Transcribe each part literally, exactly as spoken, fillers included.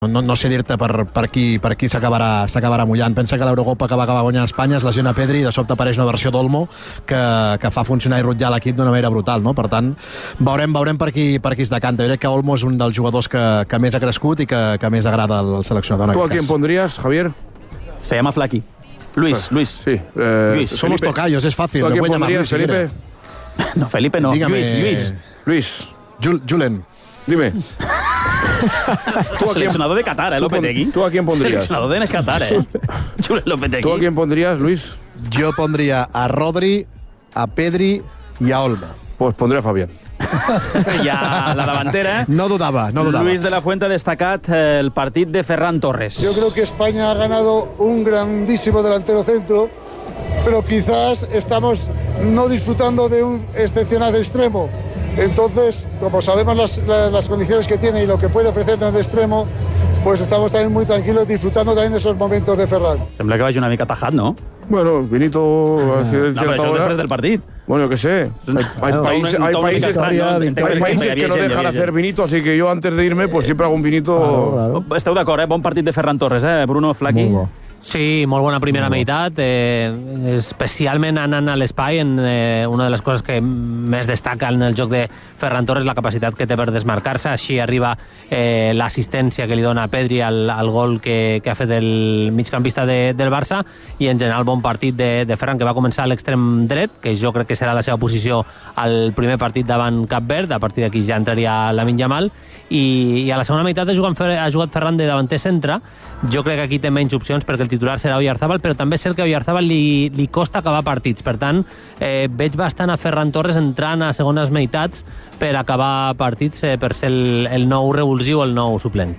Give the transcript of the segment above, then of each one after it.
No, no sé dir-te per, per qui, per qui s'acabarà s'acabarà mullant. Pensa que l'Eurocopa que va acabar guanyant Espanya es lesiona Pedri i de sobte apareix una versió d'Olmo que, que fa funcionar i rutllar l'equip d'una manera brutal, no? Per tant, veurem, veurem per qui, per qui es decanta. Jo crec que Olmo és un dels jugadors que, que més ha crescut i que, que més agrada al seleccionador. ¿Tú a quién pondrías, Javier? Se llama Flaky. Luis, Ah, Luis. Sí. Eh, Luis. Somos Felipe. tocayos, es fácil. ¿Tú a Me quién voy a llamar pondrías, Luis, si Felipe? quiere. No, Felipe no. Dígame. Luis, Luis. Luis, Jul, Julen. dime. ¿Tú a quién, Seleccionador de Qatar, eh, tú pon- Lopetegui. ¿Tú a quién pondrías? Seleccionador de Qatar, eh. Julen Lopetegui. ¿Tú a quién pondrías, Luis? Jo pondria a Rodri, a Pedri i a Olmo. Pues pondré a Fabián. Ja la davantera. No dudava, no dudava. Luis de la Fuente ha destacat el partit de Ferran Torres. Yo creo que España ha ganado un grandísimo delantero centro, pero quizás estamos no disfrutando de un excepcional extremo. Entonces, como sabemos las, las, las condiciones que tiene y lo que puede ofrecernos de extremo, pues estamos también muy tranquilos disfrutando también de esos momentos de Ferran. Sembla que vagi una mica tajat, no? Bueno, Vinito a No, però cierta això és hora... després del partit. Bueno, que sé. Hay, hay No, países, una- hay una países, historia hay de- de- de- países de- que no de- de- dejan de- hacer vinito, así que yo antes de irme pues siempre hago un vinito... Claro, claro. Esteu d'acord, eh? Bon partit de Ferran Torres, eh? Bruno, Flaky. Molt bo. Sí, molt bona primera Molt bo. meitat, eh, especialment anant a l'espai, en eh, una de les coses que més destaca en el joc de Ferran Torres, la capacitat que té per desmarcar-se. Així arriba eh, l'assistència que li dona a Pedri al, al gol que, que ha fet el migcampista de, del Barça, i en general bon partit de, de Ferran, que va començar a l'extrem dret, que jo crec que serà la seva posició al primer partit davant Cap Verd. A partir d'aquí ja entraria Lamine Yamal, i, i a la segona meitat ha jugat, ha jugat Ferran de davanter centre. Jo crec que aquí té menys opcions perquè el titular serà Oyarzabal, però també és cert que a Oyarzabal li, li costa acabar partits. Per tant, eh, veig bastant a Ferran Torres entrant a segones meitats per acabar partits, eh, per ser el, el nou revulsiu o el nou suplent.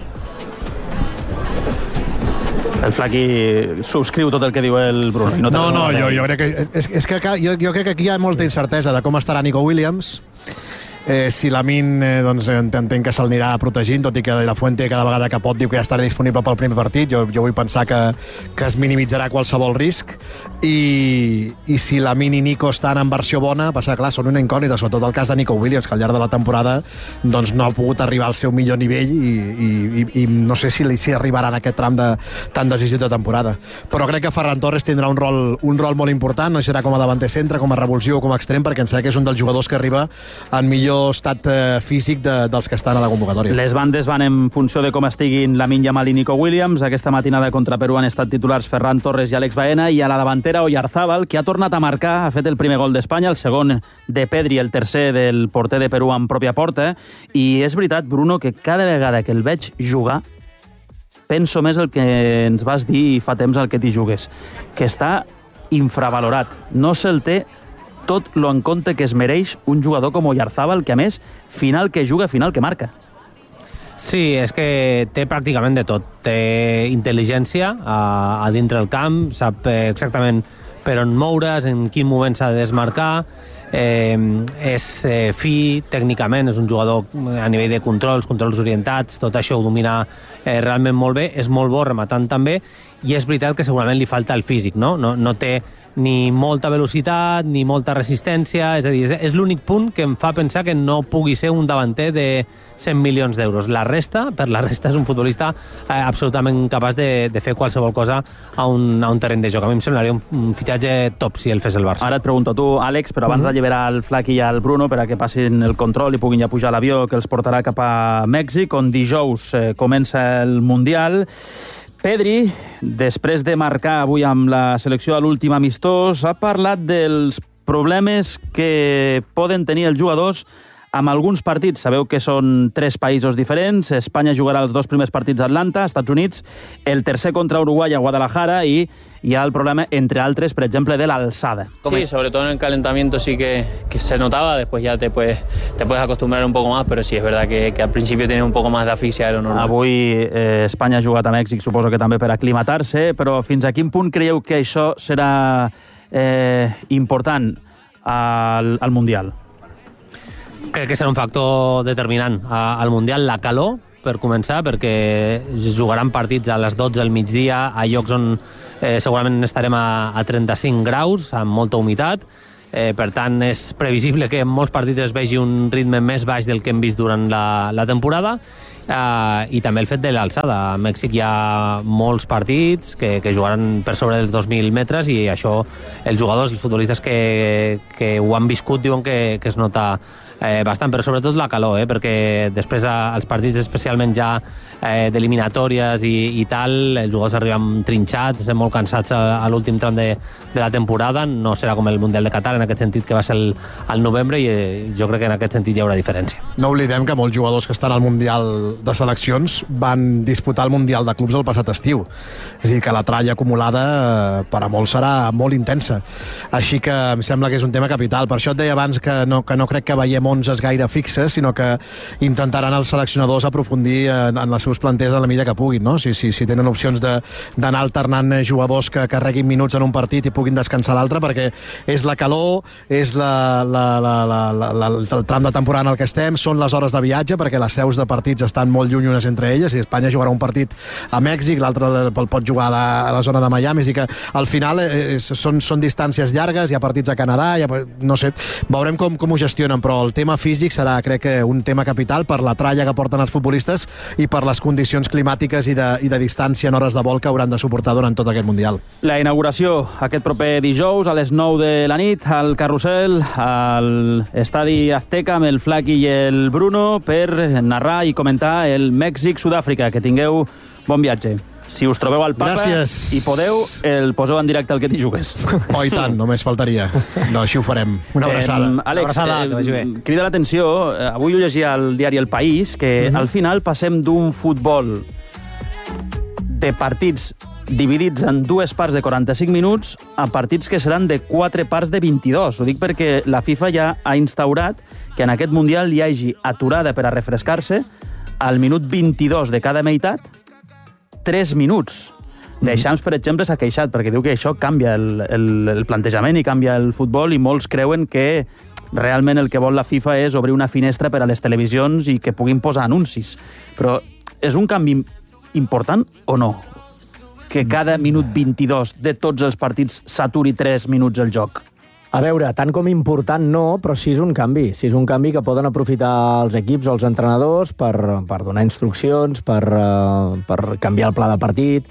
El Flaky subscriu tot el que diu el Bruno. I no, té No, res no, a jo, veure. jo crec que... És, és que ca- jo, jo crec que aquí hi ha molta incertesa de com estarà Nico Williams. Eh, si Lamine, eh, doncs ent- entenc que se'l anirà protegint, tot i que De La Fuente cada vegada que pot diu que ja estarà disponible pel primer partit. Jo, jo vull pensar que, que es minimitzarà qualsevol risc, i, i si Lamine i Nico estan en versió bona, passa, clar, són una incògnita, sobretot el cas de Nico Williams, que al llarg de la temporada doncs, no ha pogut arribar al seu millor nivell, i, i, i, i no sé si li si arribarà en aquest tram de, tan decisiu de temporada. Però crec que Ferran Torres tindrà un rol, un rol molt important, no serà com a davanter centre, com a revulsiu o com a extrem, perquè em sembla que és un dels jugadors que arriba en millor estat eh, físic de, dels que estan a la convocatòria. Les bandes van en funció de com estiguin Lamine Yamal i Nico Williams. Aquesta matinada contra Perú han estat titulars Ferran Torres i Àlex Baena, i a la davantera Oyarzabal, que ha tornat a marcar, ha fet el primer gol d'Espanya, el segon de Pedri, el tercer del porter de Perú en pròpia porta. I és veritat, Bruno, que cada vegada que el veig jugar penso més el que ens vas dir fa temps al que t'hi jugues, que està infravalorat. No se'l té tot lo en compte que es mereix un jugador com Oyarzabal, que a més, final que juga, final que marca. Sí, és que té pràcticament de tot. Té intel·ligència a, a dintre del camp, sap eh, exactament per on moure's, en quin moment s'ha de desmarcar, eh, és eh, fi tècnicament, és un jugador a nivell de controls, controls orientats, tot això ho domina eh, realment molt bé, és molt bo rematant també, i és veritat que segurament li falta el físic, no? No, no té ni molta velocitat, ni molta resistència, és a dir, és, és l'únic punt que em fa pensar que no pugui ser un davanter de cent milions d'euros. La resta, per la resta, és un futbolista eh, absolutament capaç de, de fer qualsevol cosa a un, a un terreny de joc. A mi em semblaria un, un fitxatge top si el fes el Barça. Ara et pregunto a tu, Àlex, però abans mm -hmm. d'alliberar el Flaky i el Bruno per a que passin el control i puguin ja pujar a l'avió que els portarà cap a Mèxic, on dijous eh, comença el Mundial. Pedri, després de marcar avui amb la selecció a l'últim amistós, ha parlat dels problemes que poden tenir els jugadors amb alguns partits. Sabeu que són tres països diferents. Espanya jugarà els dos primers partits a Atlanta, Estats Units, el tercer contra Uruguai a Guadalajara, i hi ha el problema, entre altres, per exemple, de l'alçada. Sí, sobre todo en el calentamiento sí que, que se notaba, después ya te puedes, te puedes acostumbrar un poco más, pero sí es verdad que, que al principio tienes un poco más de asfixia de lo normal. Avui eh, Espanya ha jugat a Mèxic, suposo que també per aclimatar-se, però fins a quin punt creieu que això serà eh, important al, al Mundial? Crec que serà un factor determinant al Mundial, la calor, per començar, perquè jugaran partits a les dotze del migdia a llocs on eh, segurament estarem a, a trenta-cinc graus, amb molta humitat. Eh, per tant, és previsible que en molts partits es vegi un ritme més baix del que hem vist durant la, la temporada, Uh, i també el fet de l'alçada. A Mèxic hi ha molts partits que, que jugaran per sobre dels dos mil metres i això els jugadors, els futbolistes que, que ho han viscut diuen que, que es nota eh, bastant, però sobretot la calor, eh, perquè després als partits especialment ja eh, d'eliminatòries i, i tal, els jugadors arriben trinxats, molt cansats a, a l'últim tram de, de la temporada. No serà com el Mundial de Qatar en aquest sentit, que va ser el, el novembre, i eh, jo crec que en aquest sentit hi haurà diferència. No oblidem que molts jugadors que estan al Mundial de Seleccions van disputar el Mundial de Clubs el passat estiu. És a dir, que la tralla acumulada eh, per a molts serà molt intensa. Així que em sembla que és un tema capital. Per això et deia abans que no, que no crec que veiem onzes gaire fixes, sinó que intentaran els seleccionadors aprofundir en, en els seus planters a la mida que puguin, no? Si, si, si tenen opcions d'anar alternant jugadors que carreguin minuts en un partit i puguin descansar l'altre, perquè és la calor, és la, la, la, la, la, la, el tram de temporada en el que estem, són les hores de viatge, perquè les seus de partits estan molt lluny unes entre elles, i Espanya jugarà un partit a Mèxic, l'altre el pot jugar a la zona de Miami, i que al final és, són, són distàncies llargues, hi ha partits a Canadà, ha, no sé, veurem com, com ho gestionen, però el tema físic serà, crec que, un tema capital per la tralla que porten els futbolistes i per les condicions climàtiques i de, i de distància en hores de vol que hauran de suportar durant tot aquest Mundial. La inauguració aquest proper dijous a les nou de la nit al Carrusel, al Estadi Azteca, amb el Flaqui i el Bruno, per narrar i comentar el Mèxic-Sud-àfrica. Que tingueu bon viatge. Si us trobeu al Papa Gràcies. I podeu, el poseu en directe al Que t'hi jugues. Oh, i tant, només faltaria. No, així ho farem. Una abraçada. Eh, Àlex, Una abraçada, que vagi bé. eh, crida l'atenció, eh, avui ho llegia al diari El País, que mm-hmm. al final passem d'un futbol de partits dividits en dues parts de quaranta-cinc minuts a partits que seran de quatre parts de vint-i-dos. Ho dic perquè la FIFA ja ha instaurat que en aquest Mundial hi hagi aturada per a refrescar-se al minut vint-i-dos de cada meitat, tres minuts. Deschamps, per exemple, s'ha queixat perquè diu que això canvia el, el, el plantejament i canvia el futbol, i molts creuen que realment el que vol la FIFA és obrir una finestra per a les televisions i que puguin posar anuncis. Però és un canvi important o no? Que cada minut vint-i-dos de tots els partits s'aturi tres minuts el joc. A veure, tant com important no, però sí és un canvi. Sí és un canvi que poden aprofitar els equips o els entrenadors per, per donar instruccions, per, uh, per canviar el pla de partit.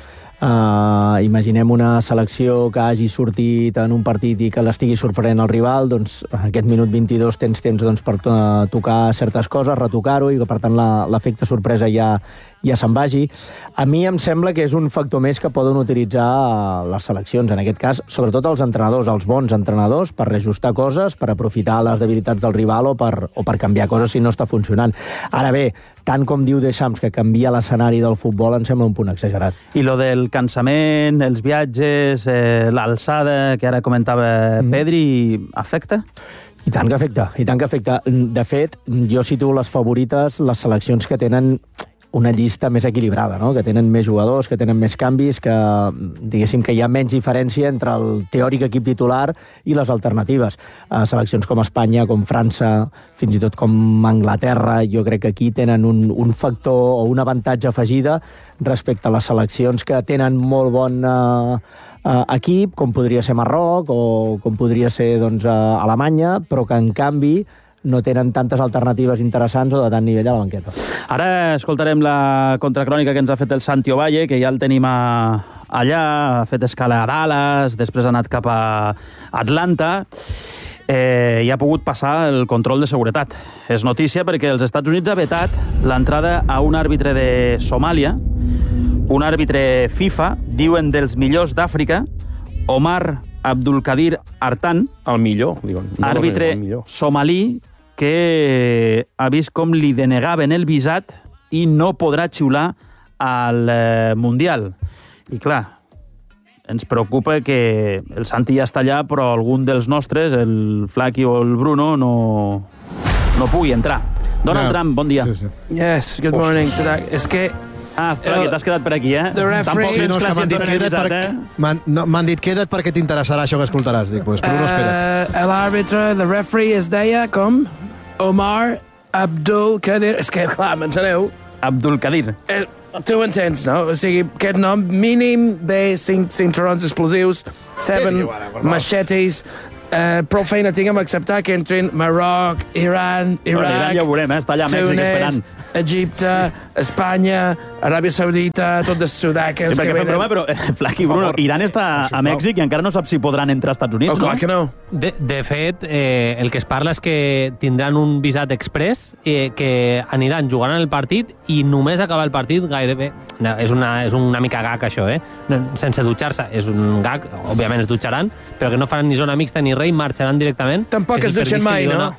Uh, imaginem una selecció que hagi sortit en un partit i que l'estigui sorprenent el rival, doncs aquest minut vint-i-dos tens temps doncs, per uh, tocar certes coses, retocar-ho, i que per tant l'efecte sorpresa ja, ja se'n vagi. A mi em sembla que és un factor més que poden utilitzar les seleccions, en aquest cas, sobretot els entrenadors, els bons entrenadors, per reajustar coses, per aprofitar les debilitats del rival o per, o per canviar coses si no està funcionant. Ara bé, tant com diu Deschamps que canvia l'escenari del futbol, em sembla un punt exagerat. I lo del cansament, els viatges, eh, l'alçada, que ara comentava mm. Pedri, afecta? I tant que afecta, i tant que afecta. De fet, jo situo les favorites, les seleccions que tenen una llista més equilibrada, no? Que tenen més jugadors, que tenen més canvis, que diguéssim que hi ha menys diferència entre el teòric equip titular i les alternatives. A seleccions com Espanya, com França, fins i tot com Anglaterra, jo crec que aquí tenen un, un factor o un avantatge afegida respecte a les seleccions que tenen molt bon uh, uh, equip, com podria ser Marroc o com podria ser doncs, uh, Alemanya, però que en canvi no tenen tantes alternatives interessants o de tant nivell a la banqueta. Ara escoltarem la contracrònica que ens ha fet el Santi Ovalle, que ja el tenim a, allà, ha fet escala a Dallas, després ha anat cap a Atlanta, eh, i ha pogut passar el control de seguretat. És notícia perquè els Estats Units ha vetat l'entrada a un àrbitre de Somàlia, un àrbitre FIFA, diuen dels millors d'Àfrica, Omar Abdulkadir Artan, el millor, diuen. No, àrbitre el millor. somalí, que ha vist com li denegaven el visat i no podrà xiular al eh, Mundial. I clar, ens preocupa que el Santi ja està allà, però algun dels nostres, el Flaqui o el Bruno, no, no pugui entrar. Donald No. Trump, bon dia. Sí, sí. Yes, good morning. És que Ah, Flaqui, t'has quedat per aquí, eh? The referee- Tampoc Sí, no, tens és que clar si m'han et dit donen el queda't visat, perquè... eh? M'han no, m'han dit queda't perquè t'interessarà això que escoltaràs. Dic, pues, Bruno, espera't. uh, l'àrbitre, the referee es deia com Omar Abdul Kadir. És que, clar, m'enteneu? Abdulkadir. Eh, tu entens, no? O sigui, aquest nom mínim ve cinc cinturons explosius, seven machetes, eh, prou feina tinc amb acceptar que entrin Marroc, Iran, Bueno, l'Iran Iraq, ja ho veurem, eh? Està allà a Mèxic esperant. Egipte, Espanya, Aràbia Saudita, tot de sudaques... Sí, perquè que fem broma, però, eh, Flaqui, Bruno, Iran està a Mèxic i encara no sap si podran entrar als Estats Units, Oh, clar no? que no. De, de fet, eh, el que es parla és que tindran un visat express, eh, que aniran jugant el partit i només acabar el partit gairebé... No, és, una, és una mica gag, això, eh? No, sense dutxar-se. És un gag, òbviament es dutxaran, però que no faran ni zona mixta ni res i marxaran directament. Tampoc es dutxen mai, no?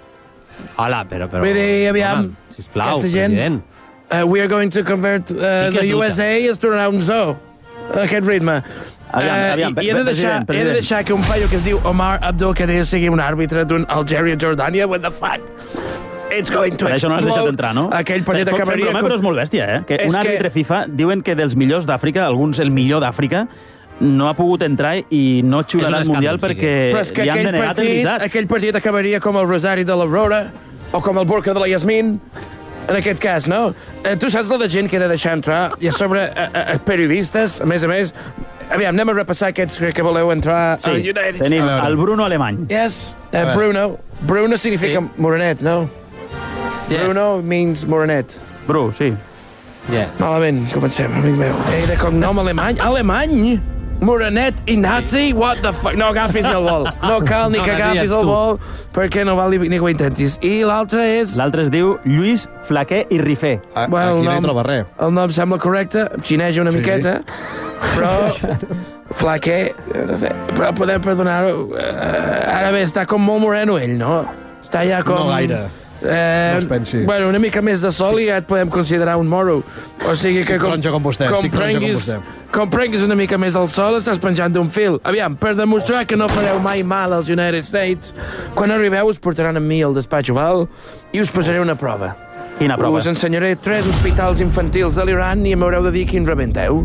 Hola, però... però Vull dir, aviam, home, sisplau, aquesta gent... president. Uh, we are going to convert uh, Sí que the es U S A is to un zoo. Aquest ritme. Aviam, Eh, aviam, i he de, deixar, president, president. he de deixar que un paio que es diu Omar Abdul Kadir sigui un àrbitre d'un Algèria-Jordània. What the fuck? It's going to Per això no has deixat explode. entrar, no? Aquell partit Fem acabaria... broma, com- però és molt bèstia, eh? Que És un que- àrbitre FIFA diuen que dels millors d'Àfrica, alguns el millor d'Àfrica, no ha pogut entrar i no xiularà És al un Mundial escàndol, sí perquè Però és que li han aquell denegat el partit, visat. aquell partit acabaria com el Rosari de l'Aurora o com el Burka de la Yasmin, en aquest cas, no? Eh, tu saps la de gent que he de deixar entrar? I a sobre, eh, eh, periodistes, a més a més... Aviam, anem a repassar aquests que voleu entrar Sí, a United tenim A veure. el Bruno Alemany. Yes, uh, veure. Bruno. Bruno significa Sí. morenet, no? Yes. Bruno means morenet. Bru, sí. Yeah. Malament, comencem, amic meu. Ei, de cognom alemany? Alemany? Morenet i nazi? What the fuck? No agafis el vol. No cal ni No, que nazi agafis ets el tu. vol, perquè no val ni, ni que ho intentis. I l'altre és... L'altre es diu Lluís Flaquer i Rifé. A, Bueno, aquí el no hi nom- troba res. El nom sembla correcte, em xineja una Sí. miqueta, però... Flaquer, no sé, però podem perdonar-ho. Uh, ara bé, està com molt moreno ell, no? Està ja com... No gaire. Eh, No es pensi. Bueno, una mica més de sol i ja et podem considerar un moro. O sigui que... Estic taronja com vostè, estic taronja com prenguis, vostè. com prenguis una mica més al sol, estàs penjant d'un fil. Aviam, per demostrar que no fareu mai mal als United States, quan arribeu us portaran amb mi al despatx oval i us posaré una prova. Quina prova? Us ensenyaré tres hospitals infantils de l'Iran i m'haureu de dir quin rebenteu.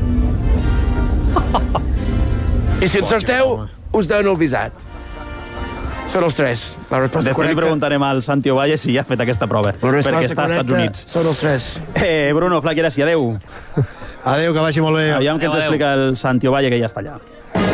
I si encerteu, us dono el visat. Són els tres. La resposta Després li correcta... preguntarem al Santi Ovalle si ja ha fet aquesta prova, La resposta perquè està als Estats correcta Units. Són els tres. Eh, Bruno, Flaqui, gràcies, adeu. Adéu, que vagi molt bé. Aviam què ens Adéu, adéu. explica el Santi Ovalle, que ja està allà.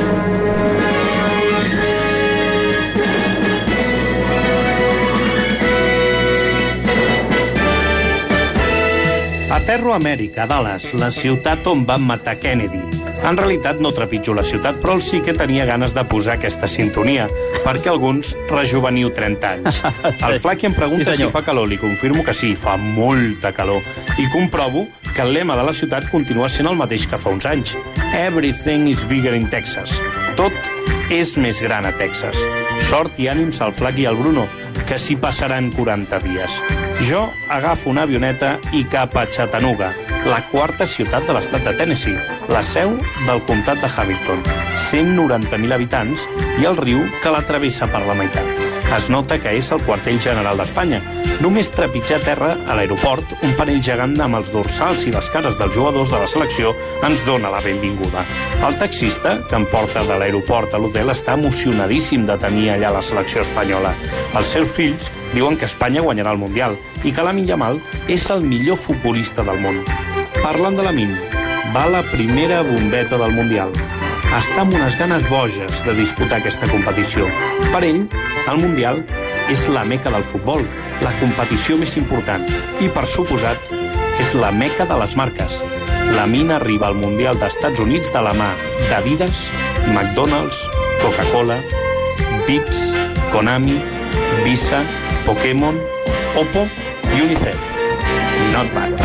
Aterro a Amèrica, Dallas, la ciutat on van matar Kennedy. En realitat no trepitjo la ciutat, però sí que tenia ganes de posar aquesta sintonia, perquè alguns rejuveniu trenta anys. El Flaqui em pregunta Sí, si senyor. fa calor, li confirmo que sí, fa molta calor. I comprovo que el lema de la ciutat continua sent el mateix que fa uns anys. Everything is bigger in Texas. Tot és més gran a Texas. Sort i ànims al Flaqui i al Bruno, que s'hi passaran quaranta dies. Jo agafo una avioneta i cap a Chattanooga, la quarta ciutat de l'estat de Tennessee, la seu del comtat de Hamilton, cent noranta mil habitants i el riu que la travessa per la meitat. Es nota que és el quartell general d'Espanya. Només trepitjar terra a l'aeroport, un panell gegant amb els dorsals i les cares dels jugadors de la selecció ens dona la benvinguda. El taxista, que em porta de l'aeroport a l'hotel, està emocionadíssim de tenir allà la selecció espanyola. Els seus fills diuen que Espanya guanyarà el Mundial i que Lamine Yamal és el millor futbolista del món. Parlant de Lamine, va la primera bombeta del Mundial. Està amb unes ganes boges de disputar aquesta competició. Per ell, el Mundial és la meca del futbol, la competició més important. I, per suposat, és la meca de les marques. Lamine arriba al Mundial d'Estats Units de la mà d'Adidas, McDonald's, Coca-Cola, Beats, Konami, Visa, Pokémon, Oppo i Unicef. Not bad.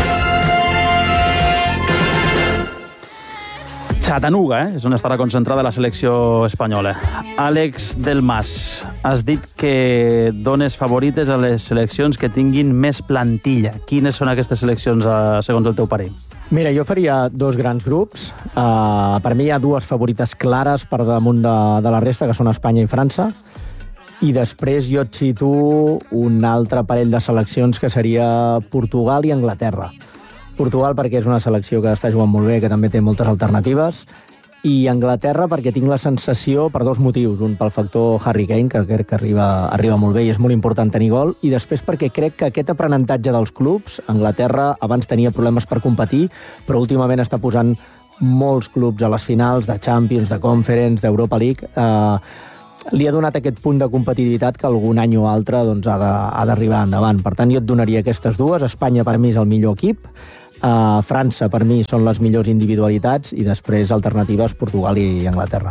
Chattanooga, eh? És on estarà concentrada la selecció espanyola. Àlex Del Mas, has dit que dones favorites a les seleccions que tinguin més plantilla. Quines són aquestes seleccions, eh, segons el teu parer? Mira, jo faria dos grans grups. Uh, per mi hi ha dues favorites clares per damunt de, de la resta, que són Espanya i França. I després jo et situo un altre parell de seleccions que seria Portugal i Anglaterra. Portugal perquè és una selecció que està jugant molt bé, que també té moltes alternatives, i Anglaterra perquè tinc la sensació, per dos motius. Un, pel factor Harry Kane, que crec que arriba, arriba molt bé i és molt important tenir gol, i després perquè crec que aquest aprenentatge dels clubs, Anglaterra abans tenia problemes per competir, però últimament està posant molts clubs a les finals de Champions, de Conference, d'Europa League. Eh, li ha donat aquest punt de competitivitat que algun any o altre doncs, ha de, ha d'arribar endavant. Per tant, jo et donaria aquestes dues. Espanya, per mi, és el millor equip. Uh, França, per mi, són les millors individualitats i després alternatives Portugal i Anglaterra.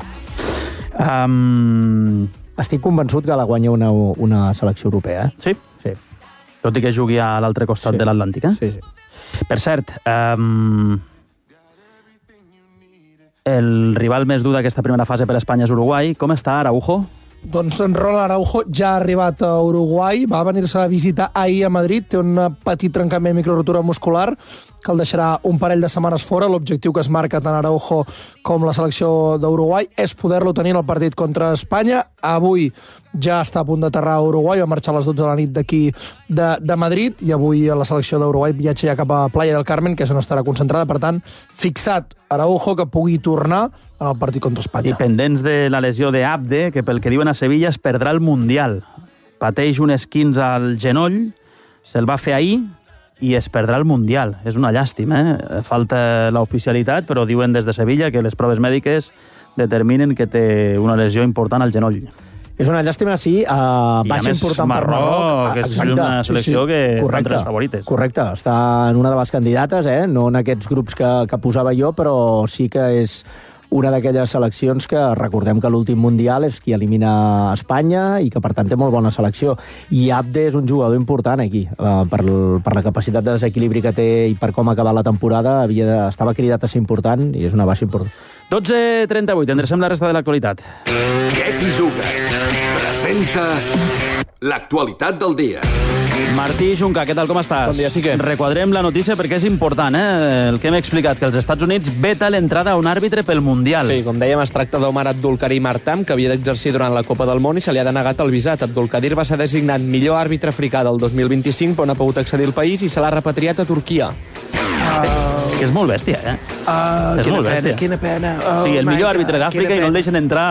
Um... Estic convençut que la guanya una, una selecció europea. Eh? Sí? Sí. Tot i que jugui a l'altre costat sí. de l'Atlàntic, eh? Sí, sí. Per cert, um... el rival més dur d'aquesta primera fase per Espanya és Uruguai. Com està Araujo? Doncs en Ronald Araujo ja ha arribat a Uruguai, va venir-se a visitar ahir a Madrid, té un petit trencament microrotura muscular que el deixarà un parell de setmanes fora. L'objectiu que es marca tant Araujo com la selecció d'Uruguai és poder-lo tenir en el partit contra Espanya. Avui ja està a punt d'aterrar a Uruguai, va marxar a les dotze de la nit d'aquí de, de Madrid, i avui la selecció d'Uruguai viatja ja cap a Playa del Carmen, que és on estarà concentrada. Per tant, fixat Araujo que pugui tornar en el partit contra Espanya. I pendents de la lesió d'Abde, que pel que diuen a Sevilla es perdrà el Mundial. Pateix un esquinç al genoll, se'l va fer ahir i es perdrà el Mundial. És una llàstima, eh? Falta l'oficialitat, però diuen des de Sevilla que les proves mèdiques determinen que té una lesió important al genoll. És una llàstima, sí. Uh, I a més important Marroc, per Marroc, que és exacte, una selecció sí, sí. que correcte, està entre les favorites. Correcte, està en una de les candidates, eh? No en aquests grups que, que posava jo, però sí que és una d'aquelles seleccions que recordem que l'últim Mundial és qui elimina Espanya i que per tant té molt bona selecció. I Abde és un jugador important aquí, uh, per, per la capacitat de desequilibri que té i per com ha acabat la temporada, havia de, estava cridat a ser important i és una baixa important. dotze trenta-vuit, endrecem la resta de l'actualitat. Què t'hi jugues? Presenta l'actualitat del dia. Martí Junca, què tal, com estàs? Bon dia, sí que... Requadrem la notícia perquè és important, eh? El que hem explicat, que els Estats Units veta l'entrada a un àrbitre pel Mundial. Sí, com dèiem, es tracta d'Omar Abdulkarim Artam, que havia d'exercir durant la Copa del Món i se li ha denegat el visat. Abdulkadir va ser designat millor àrbitre africà del dos mil vint-i-cinc, però no ha pogut accedir al país i se l'ha repatriat a Turquia. Uh, que és molt bèstia, eh? Uh, és quina molt pena, bèstia. quina pena. Oh, sí, el millor God, àrbitre d'Àfrica i no el deixen entrar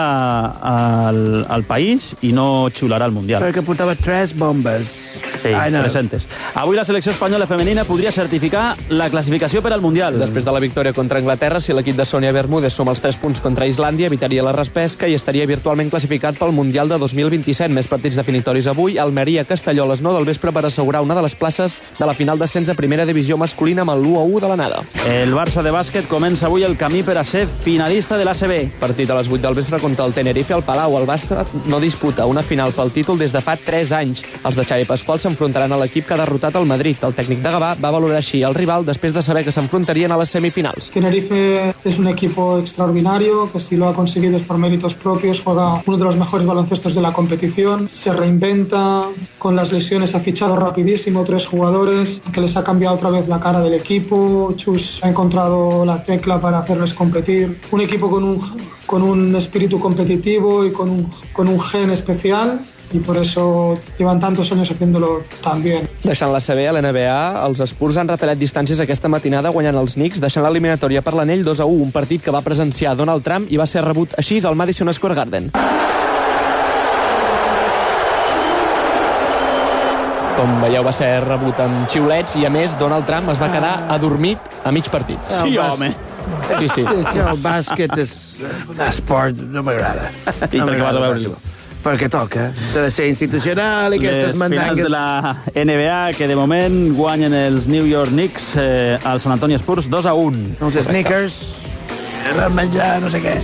al, al país i no xiularà al Mundial. Perquè portava tres bombes. Sí, tres-centes. Avui la selecció espanyola femenina podria certificar la classificació per al Mundial. Després de la victòria contra Anglaterra, si l'equip de Sònia Bermúdez suma els tres punts contra Islàndia, evitaria la repesca i estaria virtualment classificat pel Mundial de dos mil vint-i-set. Més partits definitoris avui. Almeria-Castelló a les nou del vespre per assegurar una de les places de la final d'ascens a primera divisió masculina amb el u a u de l'anada. El Barça de bàsquet comença avui el camí per a ser finalista de l'A C B. Partit a les vuit del vespre contra el Tenerife al Palau. El Barça no disputa una final pel títol des de fa tres anys. Els de Xavi Pascual s'enfrontaran a l'equip que ha derrotat el Madrid. El tècnic de Gavà va valorar així el rival després de saber que s'enfrontarien a les semifinals. Tenerife es un equipo extraordinario que si lo ha conseguido es por méritos propios, juega uno de los mejores baloncestos de la competición, se reinventa, con las lesiones ha fichado rapidísimo tres jugadores que les ha cambiado otra vez la cara del equipo. Chus ha encontrado la tecla para hacerles competir. Un equipo con un, con un espíritu competitivo y con un, con un gen especial. I per això llevan tantos años haciéndolo tan bien. Deixant la C B a l'N B A, els Spurs han retallat distàncies aquesta matinada guanyant els Knicks, deixant l'eliminatòria per l'anell dos a u, un partit que va presenciar Donald Trump i va ser rebut així al Madison Square Garden. Com veieu, va ser rebut amb xiulets i, a més, Donald Trump es va quedar adormit a mig partit. Sí, home. Sí, sí. El bàsquet és un esport, no m'agrada. I per què vas a veure-ho? Perquè toca. S'ha de ser institucional i aquestes mandangues... Les finals de la N B A, que de moment guanyen els New York Knicks eh, al San Antonio Spurs dos a un. Els sneakers, van menjar no sé què.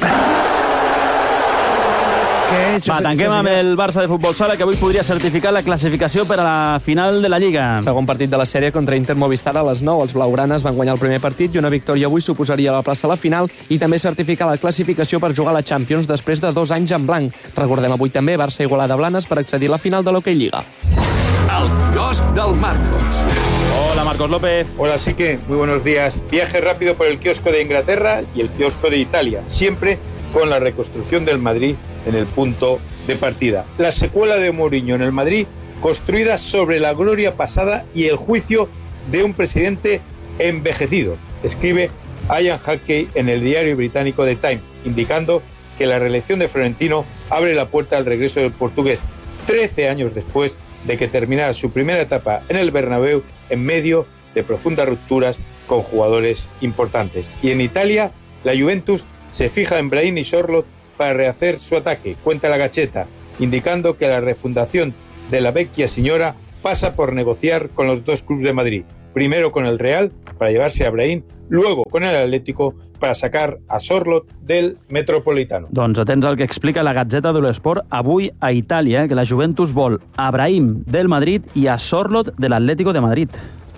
Què? Va, tanquem amb el Barça de futbol sala, que avui podria certificar la classificació per a la final de la Lliga. Segon partit de la sèrie contra Inter Movistar a les nou. Els blaugranes van guanyar el primer partit i una victòria avui suposaria la plaça a la final i també certificar la classificació per jugar a la Champions després de dos anys en blanc. Recordem avui també Barça Igualada Blanes per accedir a la final de l'Hockey Lliga. El quiosc del Marcos. Hola, Marcos López. Hola, sí que, muy buenos días. Viaje rápido por el kiosco de Inglaterra y el kiosco de Italia, siempre con la reconstrucción del Madrid en el punto de partida. La secuela de Mourinho en el Madrid, construida sobre la gloria pasada y el juicio de un presidente envejecido, escribe Ian Hackey en el diario británico The Times, indicando que la reelección de Florentino abre la puerta al regreso del portugués trece años después de que terminara su primera etapa en el Bernabéu en medio de profundas rupturas con jugadores importantes. Y en Italia, la Juventus se fija en Brahim y Sorloth para rehacer su ataque, cuenta la Gacheta, indicando que la refundación de la Vecchia Signora pasa por negociar con los dos clubes de Madrid, primero con el Real para llevarse a Brahim, luego con el Atlético para sacar a Sorloth del Metropolitano. Doncs atents al que explica la Gazzetta dello Sport avui a Itàlia, que la Juventus vol a Brahim del Madrid i a Sorloth de l'Atlético de Madrid.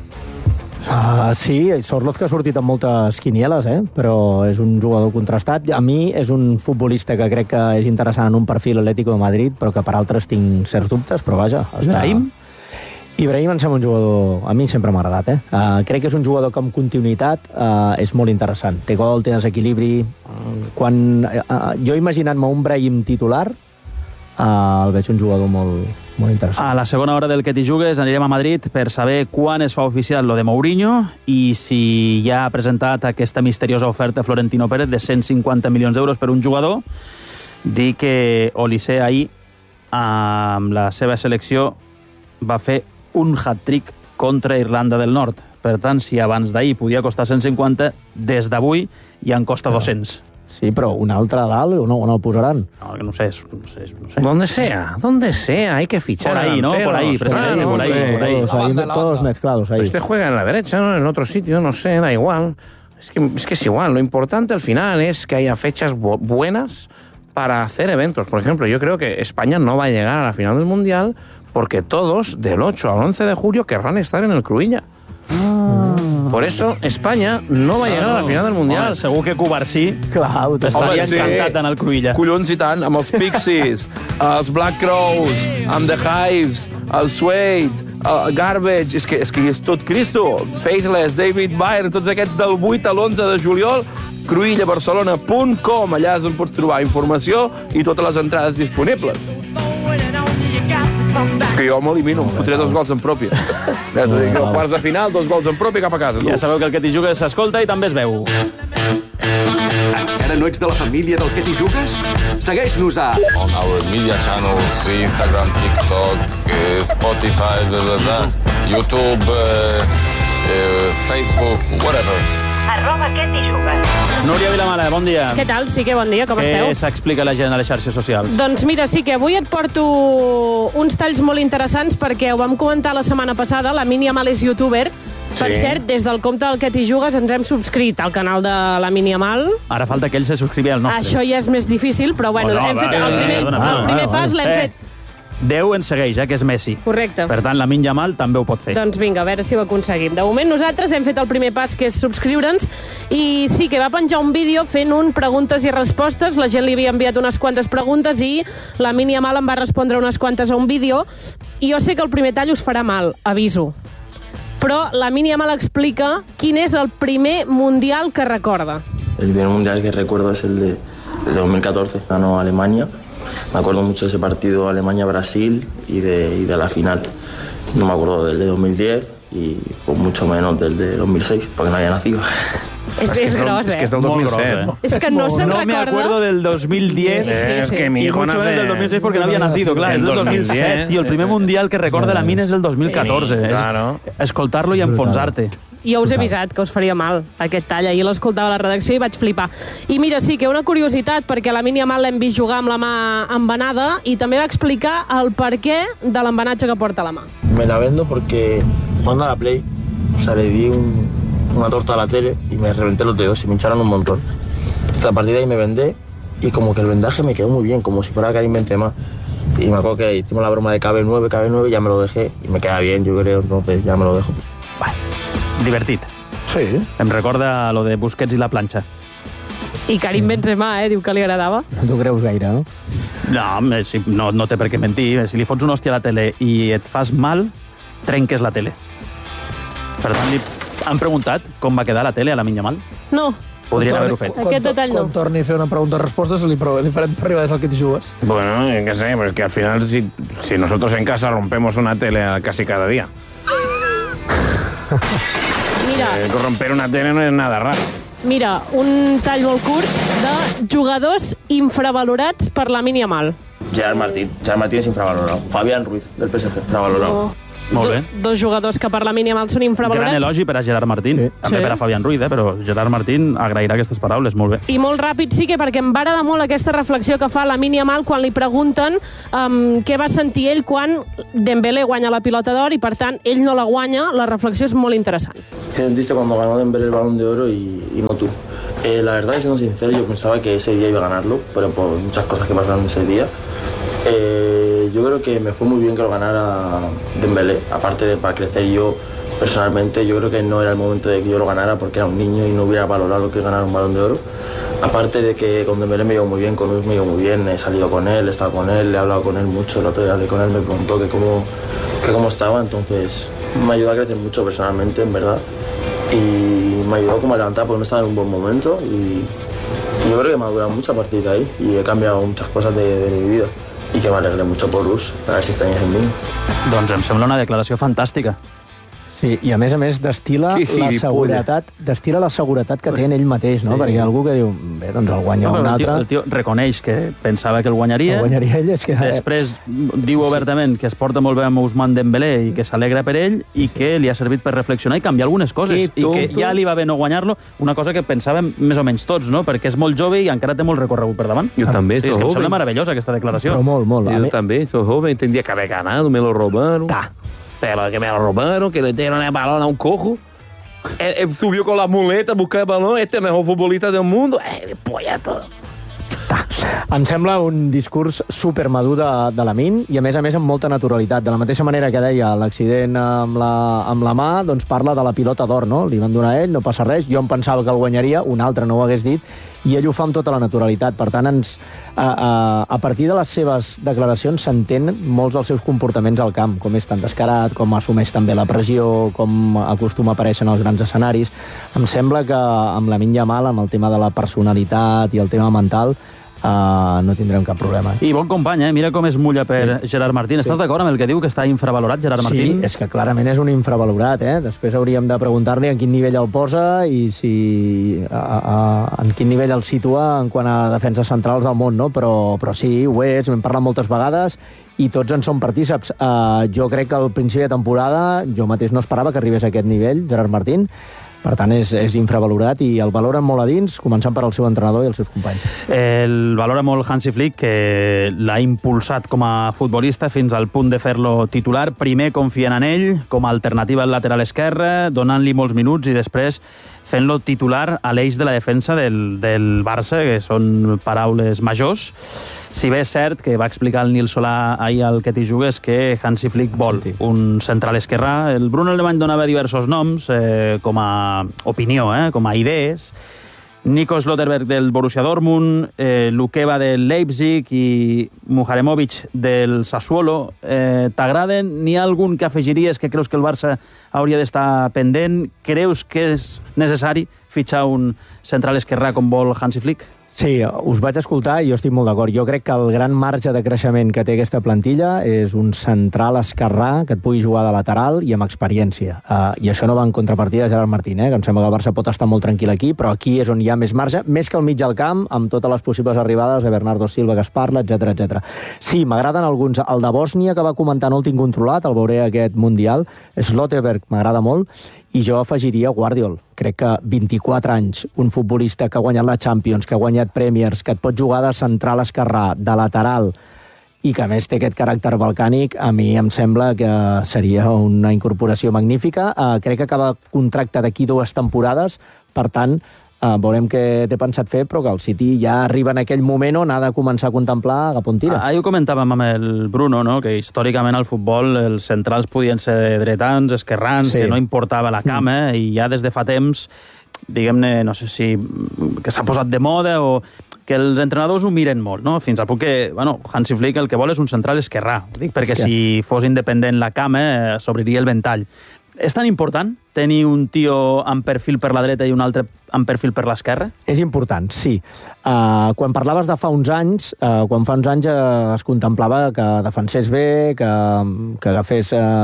Uh, sí, Sorloth que ha sortit amb moltes quinieles, eh? Però és un jugador contrastat. A mi és un futbolista que crec que és interessant en un perfil Atlético de Madrid, però que per altres tinc certs dubtes, però vaja. Brahim? Ibrahim em sembla un jugador... A mi sempre m'ha agradat, eh? Uh, crec que és un jugador que amb continuïtat uh, és molt interessant. Té gol, té desequilibri... Quan uh, jo imaginant-me un Brahim titular, uh, el veig un jugador molt, molt interessant. A la segona hora del Que t'hi jugues anirem a Madrid per saber quan es fa oficial lo de Mourinho i si ja ha presentat aquesta misteriosa oferta a Florentino Pérez de cent cinquanta milions d'euros per un jugador. Dir que Olise ahir, amb la seva selecció, va fer un hat-trick contra Irlanda del Nord. Per tant, si abans d'ahir podia costar cent cinquanta, des d'avui ja en costa doscents. Sí, però un altre a dalt, on, on el posaran? No, no sé, no sé, no sé. Donde sea, donde sea, hay que fichar por ahí, ¿no? Por ahí, presidente, por ahí, por ahí. Todos, ahí, todos mezclados ahí. Usted juega en la derecha, ¿no? En otro sitio, no sé, da igual. Es que, es que es igual, lo importante al final es que haya fechas bu buenas para hacer eventos. Por ejemplo, yo creo que España no va a llegar a la final del Mundial porque todos, del ocho al once de julio, querrán estar en el Cruïlla. Ah. Por eso, España no va a llegar a la final del Mundial. Home, segur que Covarsí Clar, estaria sí. encantat en el Cruïlla. Collons i tant, amb els Pixies, els Black Crows, amb The Hives, el Suede, el Garbage, és que, és que és tot Cristo. Faithless, David Byrne, tots aquests del vuit a l'onze de juliol, cruïlla barcelona punt com, allà és on pots trobar informació i totes les entrades disponibles. Que jo m'elimino, em fotré dos gols en pròpia. Ja t'ho dic, quarts de final, dos gols en pròpia cap a casa. Ja sabeu que el Que t'hi jugues s'escolta i també es veu. Encara no ets de la família del Que t'hi jugues? Segueix-nos a... On our media channels, Instagram, TikTok, eh, Spotify, blah, blah, blah, YouTube, eh, eh, Facebook, whatever. Arroba Que t'hi jugues. Núria Vilamala, bon dia. Què tal? Sí que bon dia, com Què esteu? Què s'explica la gent a les xarxes socials? Doncs mira, sí que avui et porto uns talls molt interessants perquè ho vam comentar la setmana passada, la Mini Amal és youtuber. Per Sí. cert, des del compte del Que t'hi jugues ens hem subscrit al canal de la Mini Amal. Ara falta que ell se subscrivi al nostre. Això ja és més difícil, però bueno, Oh, no, hem va, fet el va, primer, va, el va, primer va, pas va. l'hem Eh. fet. Déu ens segueix, eh, que és Messi. Correcte. Per tant, la Min Yamal també ho pot fer. Doncs vinga, a veure si ho aconseguim. De moment nosaltres hem fet el primer pas, que és subscriure'ns, i sí que va penjar un vídeo fent un preguntes i respostes. La gent li havia enviat unes quantes preguntes i la Mini Amal em va respondre unes quantes a un vídeo. I jo sé que el primer tall us farà mal, aviso. Però la Mini Amal explica quin és el primer Mundial que recorda. El primer Mundial que recuerdo es el de, el de dos mil catorce, ganó Alemania. Me acuerdo mucho de ese partido Alemania-Brasil y de, y de la final. No me acuerdo del de dos mil diez y pues mucho menos del de dos mil seis, porque no había nacido. És, és gros, eh? És que és del dos mil set. Molt És que no se'n No me recorda. acuerdo del dos mil diez. Sí, sí, Es sí. que mi Y hijo mucho nace... menos del dos mil seis porque no había nacido, clar, és del dos mil set. Tio, el primer mundial que recorda la Mina és el dos mil catorze. Claro. És escoltar-lo i enfonsar-te. Jo us he avisat que us faria mal aquest tall. Ahir l'escoltava a la redacció i vaig flipar. I mira, sí que una curiositat, perquè la Mini Amal l'hem vist jugar amb la mà embenada i també va explicar el perquè de l'embenatge que porta a la mà. Me la vendo porque jugando a la Play, o sea, le di un, una torta a la tele y me reventé los dedos y me hincharon un montón. Entonces, a partir de ahí me vendé y como que el vendaje me quedó muy bien, como si fuera Karim Benzema. Y me acuerdo que hicimos la broma de K B nueve, K B nueve, ya me lo dejé y me queda bien, yo creo, entonces ya me lo dejo. Vale. Divertit. Sí. Em recorda lo de Busquets i la planxa. I Karim Benzema, eh, diu que li agradava. No t'ho creus gaire, no? No, eh, si, no, no té per què mentir. Si li fots una hòstia a la tele i et fas mal, trenques la tele. Per tant, li han preguntat com va quedar la tele a la Min Yamal. No. Podrien haver-ho fet. Aquest detall no. Quan torni a fer una pregunta de respostes, li, pro- li farem per arribar des del Que t'hi jugues. Bueno, qué sé, pues que al final si, si nosotros en casa rompemos una tele casi cada día. Mira, Eh, romper una tele no es nada raro. mira, un tall molt curt de jugadors infravalorats per la Mini Amal. Gerard Martín, Gerard Martín es infravalorado. Fabián Ruiz, del P S G, infravalorado. Oh. Molt bé. Do, dos jugadors que per la mínia mal són infravalorats. Gran elogi per a Gerard Martín, sí. també Sí. per a Fabián Ruiz, eh? però Gerard Martín agrairà aquestes paraules, molt bé. I molt ràpid sí que perquè em va agradar molt aquesta reflexió que fa Lamine Yamal quan li pregunten um, què va sentir ell quan Dembélé guanya la pilota d'or i per tant ell no la guanya. La reflexió és molt interessant. ¿Qué sentiste cuando ganó Dembélé el Balón de Oro y, y no tú? Eh, la verdad, siendo sincero, yo pensaba que ese día iba a ganarlo, pero por muchas cosas que pasaron ese día. Eh, yo creo que me fue muy bien que lo ganara Dembélé, aparte de para crecer yo personalmente. Yo creo que no era el momento de que yo lo ganara porque era un niño y no hubiera valorado lo que es ganar un Balón de Oro. Aparte de que con Dembélé me llevo muy bien, con Luis me llevo muy bien, he salido con él, he estado con él, he hablado con él mucho, el otro día hablé con él, me preguntó que cómo, que cómo estaba, entonces me ayudó a crecer mucho personalmente, en verdad, y me ayudó como a levantar porque no estaba en un buen momento y, y yo creo que me ha durado mucho a partir de ahí y he cambiado muchas cosas de, de mi vida y que me alegré mucho por Luz, a ver si extrañas en mí. Doncs em sembla una declaració fantàstica. Sí, i a més a més destila la seguretat, destila la seguretat que té en ell mateix, no? Sí. Perquè hi ha algú que diu, bé, doncs el guanya no, un el altre. Tio, el tio reconeix que pensava que el guanyaria. El guanyaria ell, és que... Després diu obertament que es porta molt bé amb Ousmane Dembélé i que s'alegra per ell i que li ha servit per reflexionar i canviar algunes coses. I que ja li va bé no guanyar-lo, una cosa que pensàvem més o menys tots, no? Perquè és molt jove i encara té molt recorregut per davant. Jo també soy joven. Em sembla meravellosa aquesta declaració. Però molt, molt. Yo también soy joven, tendría que haber ganado, me lo robaron. Ta. Pero que me lo robaron, que le dieron el balón a un cojo. Él, él subió con la muleta a buscar el balón, este es el mejor futbolista del mundo. Eh, polla todo. Em sembla un discurs supermadur de, de Lamine i, a més a més, amb molta naturalitat. De la mateixa manera que deia l'accident amb la, amb la mà, doncs parla de la pilota d'or, no? Li van donar a ell, no passa res. Jo em pensava que el guanyaria, un altre no ho hagués dit, i ell ho fa amb tota la naturalitat. Per tant, ens, a, a, a partir de les seves declaracions s'entén molts dels seus comportaments al camp, com és tan descarat, com assumeix també la pressió, com acostuma a aparèixer en els grans escenaris. Em sembla que amb Lamine Yamal, amb el tema de la personalitat i el tema mental, Uh, no tindrem cap problema. I bon company, eh? Mira com es mulla per sí. Gerard Martín. Estàs sí. d'acord amb el que diu que està infravalorat Gerard Martín? Sí, és que clarament és un infravalorat, eh? Després hauríem de preguntar-li en quin nivell el posa i si a, a, en quin nivell el situa en quant a defenses centrals del món, no? Però, però sí, ho és, m'hem parlat moltes vegades i tots en som partíceps. Uh, jo crec que al principi de temporada jo mateix no esperava que arribés a aquest nivell, Gerard Martín. Per tant, és, és infravalorat i el valoren molt a dins, començant per al seu entrenador i els seus companys. El valora molt Hansi Flick, que l'ha impulsat com a futbolista fins al punt de fer-lo titular. Primer confien en ell com a alternativa al lateral esquerre, donant-li molts minuts i després fent-lo titular a l'eix de la defensa del, del Barça, que són paraules majors. Si bé és cert que va explicar el Nil Solà ahir al Que t'hi jugues que Hansi Flick vol sí. un central esquerrà. El Bruno Alemany donava diversos noms eh, com a opinió, eh, com a idees. Nico Slotterberg del Borussia Dortmund, eh, Lukeba del Leipzig i Muharemovic del Sassuolo. Eh, T'agraden? N'hi ha algun que afegiries que creus que el Barça hauria d'estar pendent? Creus que és necessari fitxar un central esquerrà com vol Hansi Flick? Sí, us vaig escoltar i jo estic molt d'acord. Jo crec que el gran marge de creixement que té aquesta plantilla és un central esquerrà que et pugui jugar de lateral i amb experiència. Uh, I això no va en contrapartida de Gerard Martín, eh? Que em sembla que el Barça pot estar molt tranquil aquí, però aquí és on hi ha més marge, més que al mig del camp, amb totes les possibles arribades de Bernardo Silva que es parla, etcètera etcètera. Sí, m'agraden alguns. El de Bòsnia, que va comentar, no el tinc controlat, el veuré aquest Mundial. Slotterberg m'agrada molt. I jo afegiria Guardiol. Crec que vint-i-quatre anys, un futbolista que ha guanyat la Champions, que ha guanyat Premiers, que et pot jugar de central esquerrà, de lateral, i que a més té aquest caràcter balcànic, a mi em sembla que seria una incorporació magnífica. Uh, crec que acaba contracte d'aquí dues temporades, per tant, Uh, veurem què té pensat fer, però que el City ja arriba en aquell moment on ha de començar a contemplar cap on tira. Ah, ahir ho comentàvem amb el Bruno, no? Que històricament al futbol els centrals podien ser dretans, esquerrans, sí. que no importava la cama, mm. i ja des de fa temps, diguem-ne, no sé si que s'ha posat de moda o que els entrenadors ho miren molt, no? Fins al punt que, bueno, Hansi Flick el que vol és un central esquerrà. Dic perquè es que... si fos independent la cama eh, s'obriria el ventall. És tan important tenir un tio amb perfil per la dreta i un altre amb perfil per l'esquerra? És important, sí. Uh, quan parlaves de fa uns anys, uh, quan fa uns anys uh, es contemplava que defensés bé, que, que agafés... Uh,